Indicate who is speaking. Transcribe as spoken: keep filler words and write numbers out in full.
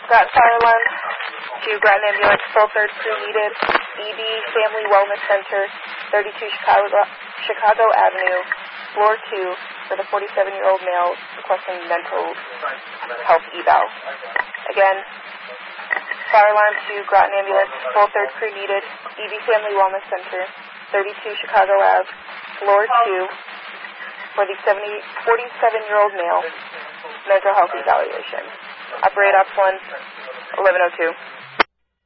Speaker 1: Groton Fire Alarm to Groton Ambulance, full third crew needed. E D Family Wellness Center, thirty-two Chicago, Chicago Avenue, floor two, for the forty-seven-year-old male requesting mental health eval. Again, fire alarm to Groton Ambulance, full third crew needed. E D Family Wellness Center, thirty-two Chicago Avenue, floor two, for the forty-seven-year-old male mental health evaluation. Operate Ops one, eleven oh two.